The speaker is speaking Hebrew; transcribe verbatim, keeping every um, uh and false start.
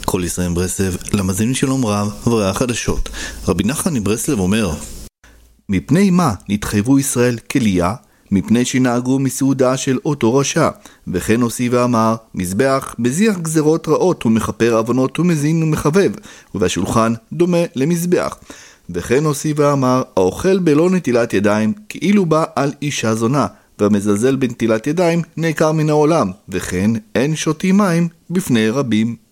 כל ישראל מברסלב, למאזינים שלום רב, דברי החדשות. רבי נחמן מברסלב אומר, מפני מה נתחייבו ישראל כליה? מפני שנהגו מסעודה של אותו רשע. וכן הוסיף ואמר, מזבח מזיח גזרות רעות ומכפר עוונות ומזין ומחבב, והשולחן דומה למזבח. וכן הוסיף ואמר, האוכל בלא נטילת ידיים כאילו בא על אישה זונה, והמזלזל בנטילת ידיים נעקר מן העולם, וכן אין שותים מים בפני רבים.